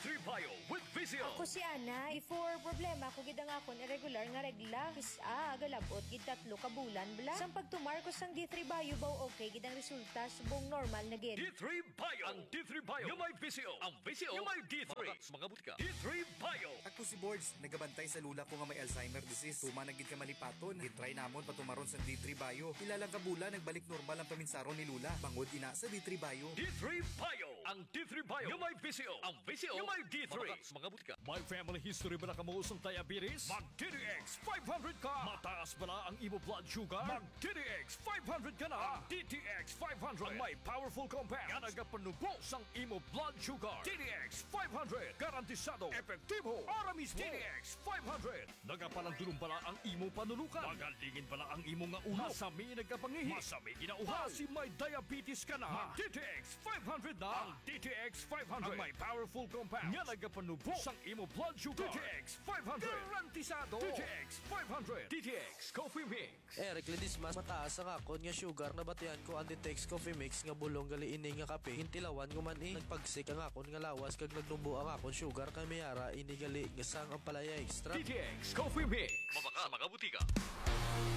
D3 Bio with Vizio. Ako si Ana, before problema ko gid ang akon irregular nga regla. Galabot gid 3 ka bulan bla. Sang pagtumar ko sang D3 Bio baw okay gid ang resulta subong normal na gid. D3 Bio. Ang D3 Bio yung may Vizio. Ang Vizio yung may D3. Mga butika. D3 Bio. Ako si Boards, nagabantay sa lula ko nga may Alzheimer disease. Tuma nagid ka malipaton. Gitry namon patumaron sa D3 Bio. Ilalang kabula nagbalik normal ang paminsaron ni lula. Bangod ina sa D3 Bio. D3 Bio. Ang D3 Bio yung may Vizio. Ang Vizio yung may D3. Mga butika. May family history ba na kamuusong diabetes? Mag-DDX 500 ka. Mataas ba na ang imo blood sugar? Mag-DDX 500 ka na. DTX 500 ang may powerful compound nga nagapanubos ang imo blood sugar. DDX 500 garantisado, epektibo, aramis. DDX 500 nagapalandulong pala ang imo panulukan. Magalingin pala ang imo nga ulo. Masami nagkapangihi. Masami ginauhaw. Si may diabetes ka na. Mag-DTX 500 na. Ang DTX 500 ang may powerful compound nga nagapanubos ang imo blood sugar. DTX 500 garantisado. DTX 500. DTX Coffee Mix. Eric Ledis mas mataas ang akon nga sugar na batian ko ang Ditex Coffee Mix nga bulong gali ini nga kape. Hintilawan ko man nagpagsik ang akon nga lawas kag nagnubo ang akon sugar kay mayara ini gali nga sang ang palaya extra. DTX Coffee Mix. Mabaka mga butika.